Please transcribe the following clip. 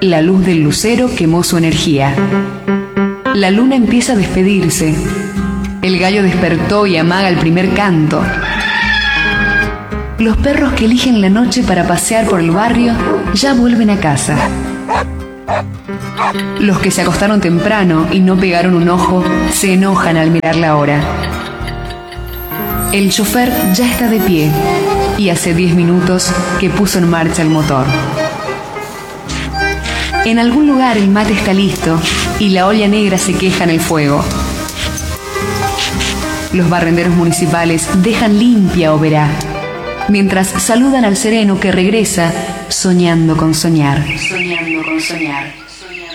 La luz del lucero quemó su energía. La luna empieza a despedirse. El gallo despertó y amaga el primer canto. Los perros que eligen la noche para pasear por el barrio ya vuelven a casa. Los que se acostaron temprano y no pegaron un ojo se enojan al mirar la hora. El chofer ya está de pie y hace 10 minutos que puso en marcha el motor. En algún lugar el mate está listo y la olla negra se queja en el fuego. Los barrenderos municipales dejan limpia Oberá, mientras saludan al sereno que regresa soñando con soñar. Soñando con soñar.